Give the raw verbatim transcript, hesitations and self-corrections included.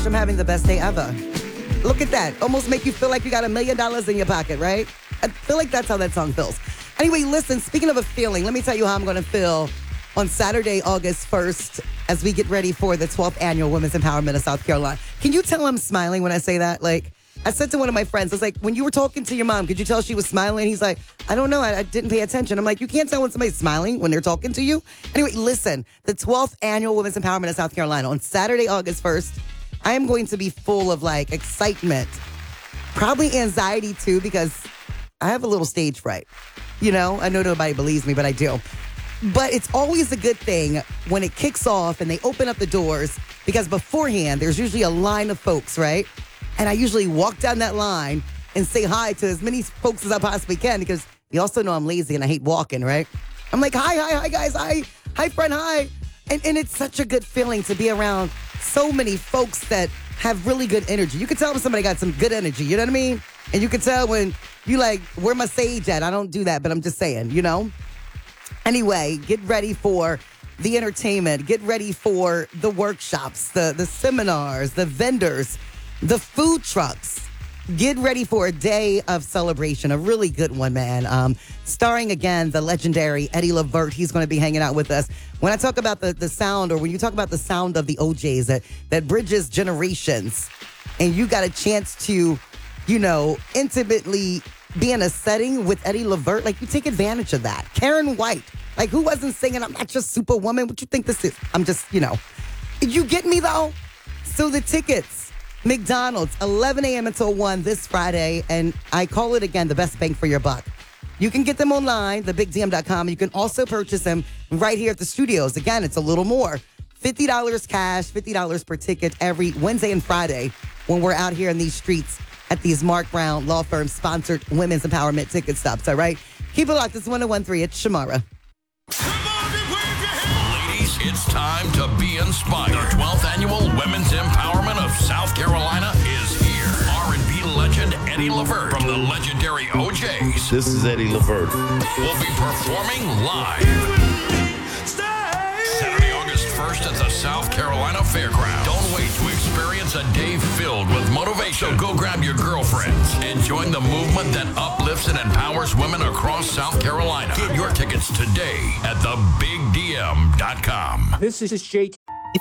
gosh, I'm having the best day ever. Look at that. Almost make you feel like you got a million dollars in your pocket, right? I feel like that's how that song feels. Anyway, listen, speaking of a feeling, let me tell you how I'm going to feel on Saturday, August first, as we get ready for the twelfth Annual Women's Empowerment of South Carolina. Can you tell I'm smiling when I say that? Like, I said to one of my friends, I was like, when you were talking to your mom, could you tell she was smiling? He's like, I don't know. I, I didn't pay attention. I'm like, you can't tell when somebody's smiling when they're talking to you. Anyway, listen, the twelfth Annual Women's Empowerment of South Carolina on Saturday, August first, I am going to be full of like excitement, probably anxiety too, because I have a little stage fright. You know, I know nobody believes me, but I do. But it's always a good thing when it kicks off and they open up the doors, because beforehand, there's usually a line of folks, right? And I usually walk down that line and say hi to as many folks as I possibly can, because you also know I'm lazy and I hate walking, right? I'm like, hi, hi, hi, guys. Hi, hi, friend, hi. And, and it's such a good feeling to be around so many folks that have really good energy. You can tell when somebody got some good energy, you know what I mean? And you can tell when you like, where my sage at? I don't do that, but I'm just saying, you know? Anyway, get ready for the entertainment. Get ready for the workshops, the, the seminars, the vendors, the food trucks. Get ready for a day of celebration, a really good one, man. Um, starring, again, the legendary Eddie Levert. He's going to be hanging out with us. When I talk about the, the sound, or when you talk about the sound of the O Js that, that bridges generations, and you got a chance to, you know, intimately be in a setting with Eddie Levert, like, you take advantage of that. Karen White, like, who wasn't singing, I'm not just Superwoman? What you think this is? I'm just, you know. You get me, though? So the tickets, McDonald's, eleven a.m. until one this Friday, and I call it, again, the best bang for your buck. You can get them online, the big d m dot com. You can also purchase them right here at the studios. Again, it's a little more. fifty dollars cash, fifty dollars per ticket every Wednesday and Friday when we're out here in these streets at these Mark Brown Law Firm sponsored women's empowerment ticket stops, all right? Keep it locked. It's one oh one three. It's Shamara. Ladies, it's time to be inspired. The twelfth Annual Women's Empowerment of South Carolina is here. R and B legend Eddie Levert from the legendary O Js. This is Eddie Levert. Will be performing live Saturday, August first at the South Carolina Fairgrounds. Don't wait to experience a day filled with motivation. So go grab your girlfriends and join the movement that uplifts and empowers women across South Carolina. Get your tickets today at the big d m dot com. This is Jake.